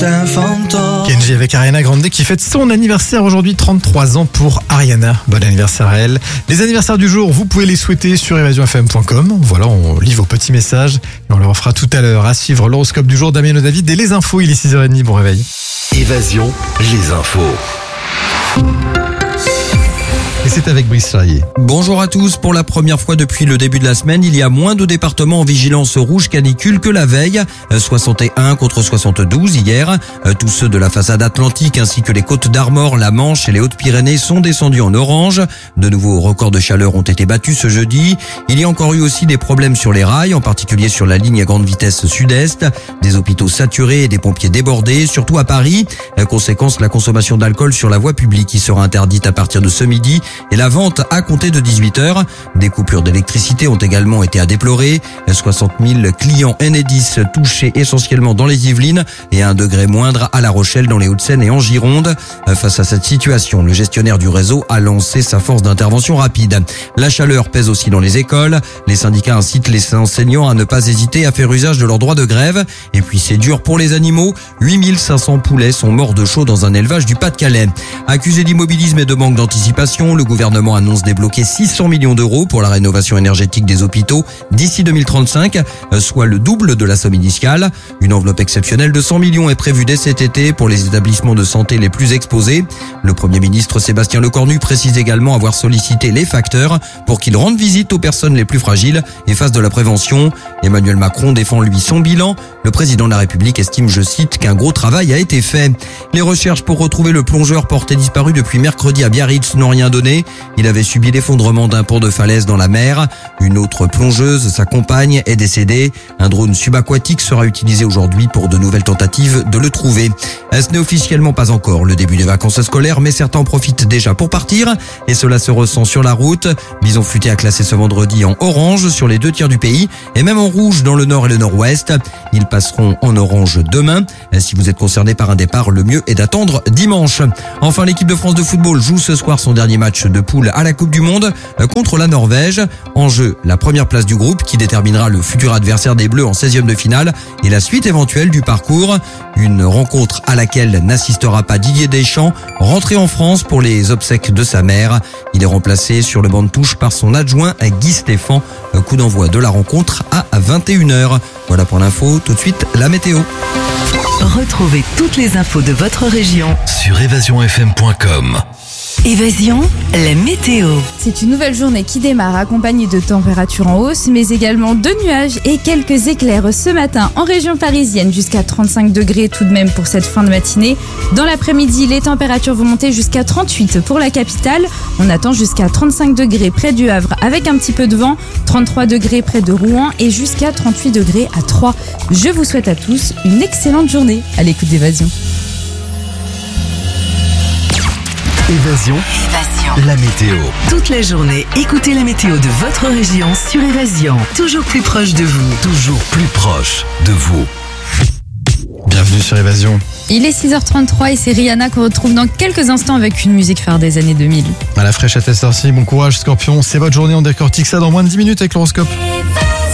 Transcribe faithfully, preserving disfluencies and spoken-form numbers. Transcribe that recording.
Kenji avec Ariana Grande qui fête son anniversaire aujourd'hui, trente-trois ans pour Ariana. Bon anniversaire à elle. Les anniversaires du jour, vous pouvez les souhaiter sur évasion f m point com. Voilà, on lit vos petits messages et on leur fera tout à l'heure. À suivre l'horoscope du jour, Damien David et les infos. Il est six heures trente, bon réveil. Évasion, les infos. Et c'est avec Brice Charrier. Bonjour à tous. Pour la première fois depuis le début de la semaine, il y a moins de départements en vigilance rouge canicule que la veille. soixante et un contre soixante-douze hier. Tous ceux de la façade atlantique ainsi que les côtes d'Armor, la Manche et les Hautes-Pyrénées sont descendus en orange. De nouveaux records de chaleur ont été battus ce jeudi. Il y a encore eu aussi des problèmes sur les rails, en particulier sur la ligne à grande vitesse sud-est. Des hôpitaux saturés et des pompiers débordés, surtout à Paris. Conséquence, la consommation d'alcool sur la voie publique qui sera interdite à partir de ce midi. Et la vente à compter de dix-huit heures. Des coupures d'électricité ont également été à déplorer. soixante mille clients Enedis touchés essentiellement dans les Yvelines et à un degré moindre à La Rochelle, dans les Hauts-de-Seine et en Gironde. Face à cette situation, le gestionnaire du réseau a lancé sa force d'intervention rapide. La chaleur pèse aussi dans les écoles. Les syndicats incitent les enseignants à ne pas hésiter à faire usage de leur droit de grève. Et puis c'est dur pour les animaux. huit mille cinq cents poulets sont morts de chaud dans un élevage du Pas-de-Calais. Accusé d'immobilisme et de manque d'anticipation, le gouvernement annonce débloquer six cents millions d'euros pour la rénovation énergétique des hôpitaux d'ici deux mille trente-cinq, soit le double de la somme initiale. Une enveloppe exceptionnelle de cent millions est prévue dès cet été pour les établissements de santé les plus exposés. Le Premier ministre Sébastien Lecornu précise également avoir sollicité les facteurs pour qu'ils rendent visite aux personnes les plus fragiles et fassent de la prévention. Emmanuel Macron défend lui son bilan. Le président de la République estime, je cite, qu'un gros travail a été fait. Les recherches pour retrouver le plongeur porté disparu depuis mercredi à Biarritz n'ont rien donné. Il avait subi l'effondrement d'un pont de falaise dans la mer. Une autre plongeuse, sa compagne, est décédée. Un drone subaquatique sera utilisé aujourd'hui pour de nouvelles tentatives de le trouver. Ce n'est officiellement pas encore le début des vacances scolaires, mais certains en profitent déjà pour partir. Et cela se ressent sur la route. Bison Futé a classé ce vendredi en orange sur les deux tiers du pays et même en rouge dans le nord et le nord-ouest. Ils passeront en orange demain. Si vous êtes concerné par un départ, le mieux est d'attendre dimanche. Enfin, l'équipe de France de football joue ce soir son dernier match de poule à la Coupe du Monde contre la Norvège. En jeu, la première place du groupe qui déterminera le futur adversaire des Bleus en seizième de finale et la suite éventuelle du parcours. Une rencontre à laquelle n'assistera pas Didier Deschamps, rentré en France pour les obsèques de sa mère. Il est remplacé sur le banc de touche par son adjoint Guy Stéphane. Coup d'envoi de la rencontre à vingt et une heures. Voilà pour l'info, tout de suite la météo. Retrouvez toutes les infos de votre région Sur évasion f m point com. Évasion, la météo. C'est une nouvelle journée qui démarre accompagnée de températures en hausse, mais également de nuages et quelques éclairs ce matin en région parisienne, jusqu'à trente-cinq degrés tout de même pour cette fin de matinée. Dans l'après-midi, les températures vont monter jusqu'à trente-huit pour la capitale. On attend jusqu'à trente-cinq degrés près du Havre avec un petit peu de vent, trente-trois degrés près de Rouen et jusqu'à trente-huit degrés à Troyes. Je vous souhaite à tous une excellente journée à l'écoute d'Évasion. Évasion, Évasion, la météo. toute la journée, écoutez la météo de votre région sur Évasion. Toujours plus proche de vous. Toujours plus proche de vous. Bienvenue sur Évasion. Il est six heures trente-trois et c'est Rihanna qu'on retrouve dans quelques instants avec une musique phare des années deux mille. À la fraîche à ta sortie, bon courage Scorpion. C'est votre journée, on décortique ça dans moins de dix minutes avec l'horoscope. Évasion.